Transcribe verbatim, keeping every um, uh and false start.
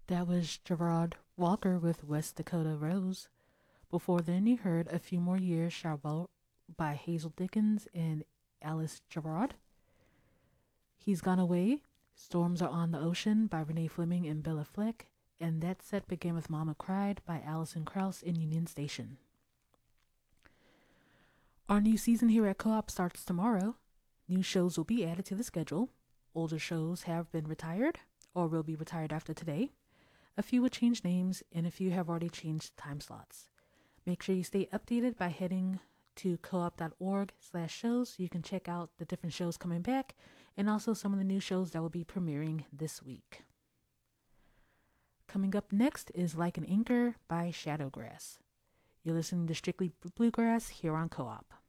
That was Gerard Walker with West Dakota Rose. Before then, you heard A Few More Years Shall Vote by Hazel Dickens and Alice Gerard. He's Gone Away, Storms Are on the Ocean by Renee Fleming and Bella Fleck. And That Set Began with Mama Cried by Alison Krauss in Union Station. Our new season here at Co op starts tomorrow. New shows will be added to the schedule. Older shows have been retired or will be retired after today. A few will change names, and a few have already changed time slots. Make sure you stay updated by heading to coop.org slash shows so you can check out the different shows coming back and also some of the new shows that will be premiering this week. Coming up next is Like an Anchor by Shadowgrass. You're listening to Strictly Bluegrass here on Co-op.